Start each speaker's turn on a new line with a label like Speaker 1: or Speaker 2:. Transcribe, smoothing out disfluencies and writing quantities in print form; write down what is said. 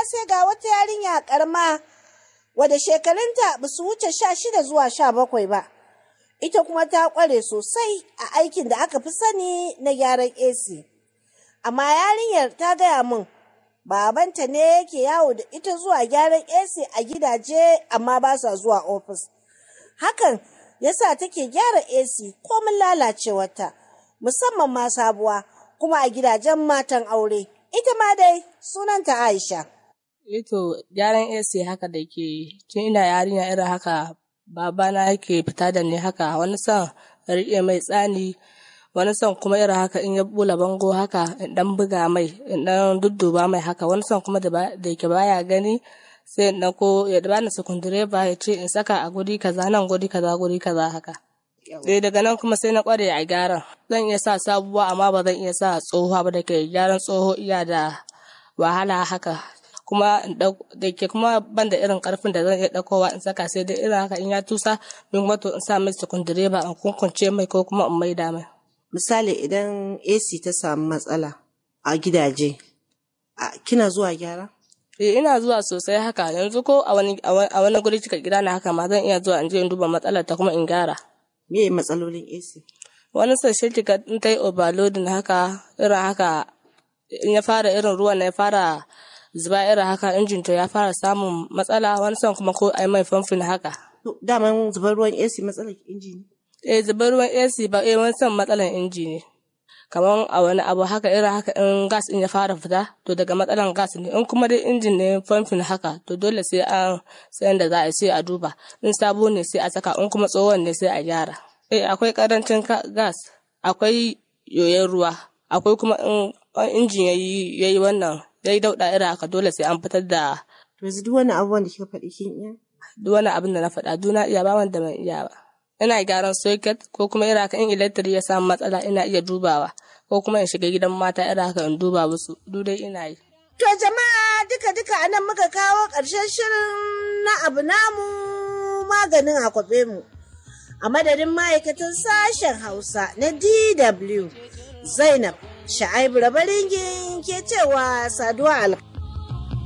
Speaker 1: sai ga wata yarinya karma wadda shekarunta ba su wuce 16 zuwa 17 ba. Ita kuma ta ƙware sosai a aikin da aka fi sani na gyaran AC. Amma yarinyar ta gaya min babanta ne yake yawo da ita zuwa gyaran AC a gidaje amma ba sa zuwa ofis. Hakan yasa take gyara AC komin lalacewarta, musamman ma sabuwa kuma a gidajen matan aure. Ita ma dai sunanta Aisha.
Speaker 2: Ito gyaran AC haka da ke tun ina yarinya irin haka babana yake fita da ni haka, wani son riƙe mai tsani, wani son kuma irin haka in ya bula bango haka in dan buga mai in dan dudduba mai haka, wani son kuma da yake baya gani sai in ko ya bani sukundireba ya ce in saka a guri kaza nan guri kaza haka. Daga nan kuma sai na kware a gyaran. Zan iya sa sabuwa amma ba zan iya sa tsohuwa ba, da ke gyaran tsoho iya da wahala haka. Kuma da ke kuma ban da irin karfin da zan iya ɗaukowa in saka, sai dai irin haka in ya tusa min wato in sa mai sukundireba in kunkunce mai ko kuma in maida mai.
Speaker 1: Misali idan AC ta samu matsala a gidaje, kina zuwa gyara?
Speaker 2: Ina zuwa sosai haka. Yanzu ko a wani guri cika gida na haka ma zan iya zuwa in je in duba matsalar ta kuma in gyara.
Speaker 1: Me matsalolin AC?
Speaker 2: Wani sashe kika in ta yi overloading haka, irin haka in ya fara irin ruwan na ya fara zuba irin haka, injin to ya fara samun matsala, wani son kuma ko ai mai famfin haka.
Speaker 1: Daman zubar ruwan AC matsalar inji ne?
Speaker 2: Zubar ruwan AC ba wani son matsalar inji ne. Kamar a wani abu haka irin haka in gas in ya fara fita to daga matsalan gas ne. In kuma dai injin ne famfin haka to dole sai an sayan da za a sai a duba. In sabo ne sai a saka, in kuma tsohon ne sai a gyara. Akwai karancin gas, akwai yoyon ruwa, akwai kuma in injin yayi wannan yayi dauda irin haka dole sai an fitar da.
Speaker 1: To yanzu duk wani abubuwan da kika faɗi kin iya?
Speaker 2: Duk wani abin da na faɗa duna iya, ba wanda ban iya ba. Ina gyaran socket ko kuma irin haka in electric ya samu matsala ina iya dubawa, ko kuma in shiga gidan mata irin haka in duba musu, duk dai ina yi.
Speaker 1: To jama'a duka anan muka kawo ƙarshen shirin na abu namu maganin akwabe mu. A madadin ma'aikatan sashen Hausa na DW, Zainab Sha'aibu Rabaringin ke cewa saduwa